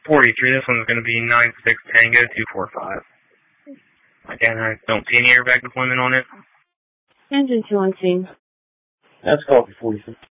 43, this one's going to be 96 Tango 245. Again, I don't see any airbag deployment on it. Engine 2 on scene. That's copy 46.